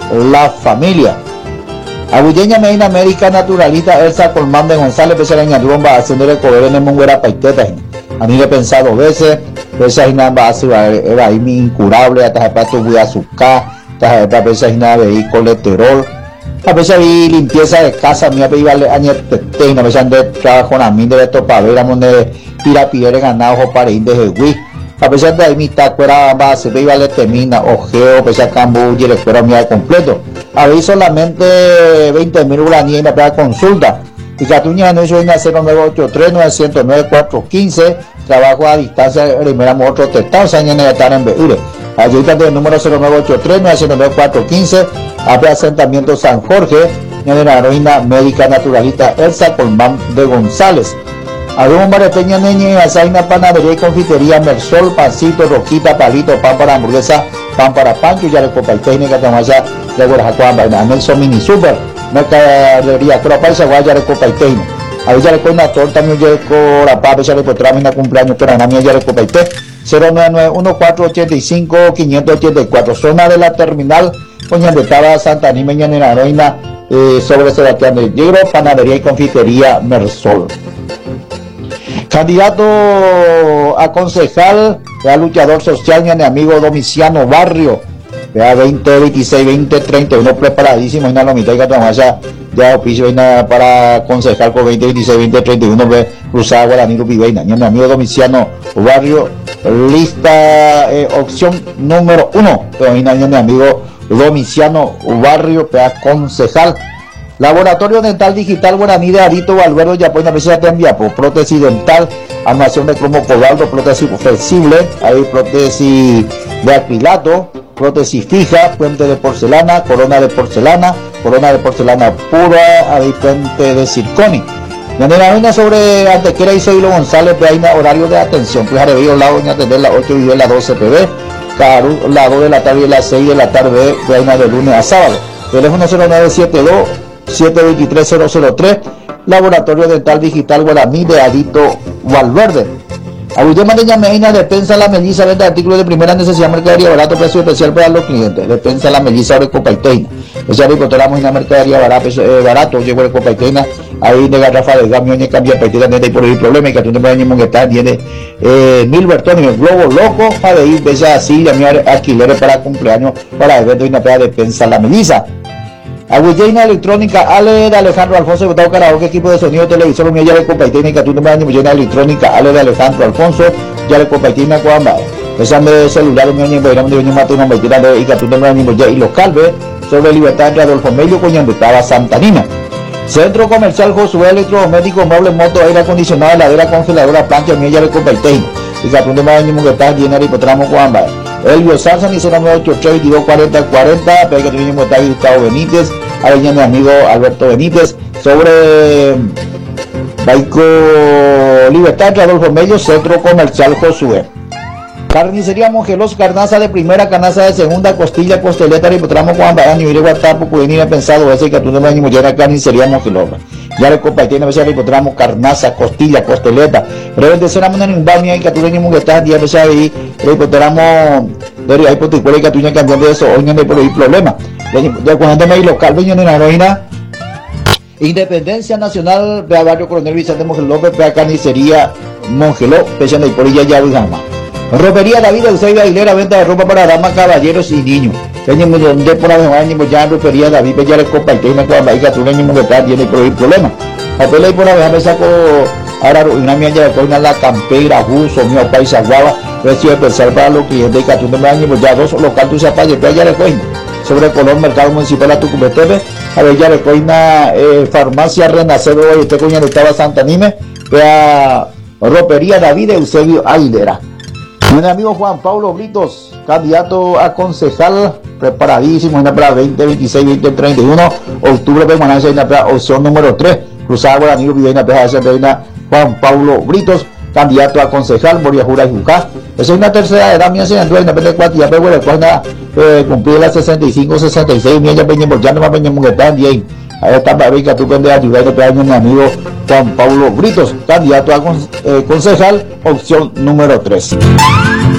la familia. Aguyeña Medina América naturalista Elsa Colmán de González Pesaraña Rumba haciendo de coger en el Munguera Paiteta. A mí le he pensado veces, esa hina va a ser ahí mi incurable, hasta pato voy a azúcar, hasta esa hina de colesterol, a veces ahí limpieza de casa, mi apellido vale años tetena, a veces de trabajo a mí de topavera, donde tira piedra ganado para ir de Jehuí. A pesar de ahí mi tacuera base, ve y vale termina, ojeo, pesa cambu, y el escuela mía completo. A veces solamente 20.000 uranías en la primera consulta. Y Catuña no hizo en 0983-909-415, trabajo a distancia, primera otro testado, se añade estar en Beure. Ayuda del número 0983-909-415, abre asentamiento San Jorge, en la heroína médica naturalista Elsa Colmán de González. Había Mareteña Neñe, Azaina, Panadería y Confitería, Mersol, Pancito, Roquita, Palito, Pan para hamburguesa, Pan para pancho, ya le copa y técnica, Tamaya, de Guarajacuán, Nelson Mini Super, Mercadería, Cropa y Saguaya, de copa y técnica. A veces le una torta, mi yo la papa, ya le potrame en cumpleaños, pero a mí ya le copa y té, 099-1485-584, zona de la terminal, donde estaba Santa Nimeña en la Reina, sobre Sebastián del Negro, Panadería y Confitería, Mersol. Candidato a concejal, luchador social, mi amigo Domiciano Barrio, 2026, 2031, preparadísimo, y la mitad de ya oficio para concejal con 2026, 2031, cruzada Guaraní Rupibeina, mi amigo Domiciano Barrio, lista, opción número 1, mi amigo Domiciano Barrio, concejal. Laboratorio Dental Digital Guaraní de Arito Valverde Yapoina Pesera te envía por prótesis dental, armación de cromo cobalto, prótesis flexible, hay prótesis de acrilato, prótesis fija, puente de porcelana, corona de porcelana pura, hay puente de circonia. Una sobre Antequera y Soylo González, de Aina, horario de atención, pues Arevillo Lago en atender las 8 y de las 12 pb, Caru, las 2 de la tarde y las 6 de la tarde, de Aina de lunes a sábado. Teléfono 0972-723-003, Laboratorio Dental Digital Guaraní de Adito Valverde. Aguillema de Ñameina, Despensa La Melissa, vende artículos de primera necesidad, mercadería barato, precio especial para los clientes. Despensa La Melissa de Copaiteina. Ya encontramos una mercadería barato, llegó de Copaiteina, ahí de garrafa de gamio, y cambia partida, y por el problema, y que tú no puedes ni mongetar, tiene Milbertoni, el globo loco, para ir, veces así, llamar alquileres para cumpleaños, para eventos y una peda de Despensa La Melissa. Aguilleina Electrónica, Ale de Alejandro Alfonso, Botado Karaoke, equipo de sonido, televisor, mío, ya le Copaiteina, que tú no me das ni Aguilleina Electrónica, Ale de Alejandro Alfonso, ya le Copaiteina, Coamba. Esa de celular, mío, ni Boirán, de Mate, una Boirán, y que tú no me das ni Boirán, y local, ve, sobre Libertad entre Adolfo Melio, Coñan, estaba Santa Nina. Centro Comercial Josué, electrodoméstico, muebles, moto, aire acondicionado, heladera, congeladora, plancha, mío, ya le Copaiteina, y que tú no me das ni Boirán, llenar y potramo, Coamba. Elvio Salsa, ni 0983-2240-40, pero que tuvimos está Gustavo Benítez, ahí viene mi amigo Alberto Benítez, sobre Baico Libertad entre Adolfo Mello, Centro Comercial Josué. Carnicería Mongelos, carnaza de primera, carnaza de segunda, costilla, costeleta, ripotramo, Juan Bayan, y Guatapo, Cudenina, pensado, ese que tú no me animo, ya era carnicería Mongelos. Ya le compartí, a veces ripotramo, carnaza, costilla, costeleta. Pero de ser a en un baño, y que tú venimos que estás, ya veces ahí, ripotramo, de ahí, poticuela, y que tú ya cambiando de eso, hoy no hay por ahí problema. De cuando me local, venía en la heroína. Independencia Nacional, de Barrio Coronel Vicente Mongeló, López, carnicería Mongeló, pensando y por ella ya Ujama. Ropería David Eusebio Aguilera, venta de ropa para damas, caballeros y niños. Venimos donde por la vez ya en ropería David, ya le compartí una cosa, y que tú venimos que está, tiene problema. A pelea y por la vez me saco, ahora una mía ya le pone la campera, buzo, mío, paisa, guava, precio especial para los clientes, y que tú venimos ya dos locales, tú sepas, y ya le cogen. Sobre color, mercado municipal a Tucumetebe, a ver, ya le coina, farmacia Renacer, y este coña estaba Santa Nime, vea, ropería David Eusebio Aguilera. Mi amigo Juan Pablo Britos, candidato a concejal, preparadísimo, una para 2026, 2031, octubre permanencia, una para opción número 3, cruzada Guaraní, Vivienda, Juan Pablo Britos, candidato a concejal, Moria Jura y Jucá. Esa es una tercera edad, mía se andó en la pende cuatro, ya pero cuando cumplir las 65, 66, mía ya peñemos, ya no más peñemos que están bien. Ahí está para ver que tú pendes a ayudar y te año mi amigo Juan Pablo Britos, candidato a concejal, opción número 3.